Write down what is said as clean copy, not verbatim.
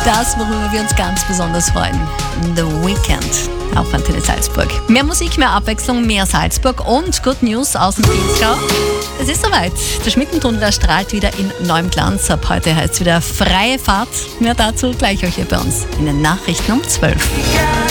Das, worüber wir uns ganz besonders freuen. The Weekend auf Antenne Salzburg. Mehr Musik, mehr Abwechslung, mehr Salzburg und Good News aus dem Pinzgau. Es ist soweit. Der Schmittentunnel erstrahlt wieder in neuem Glanz. Ab heute heißt es wieder freie Fahrt. Mehr dazu gleich euch hier bei uns in den Nachrichten um 12.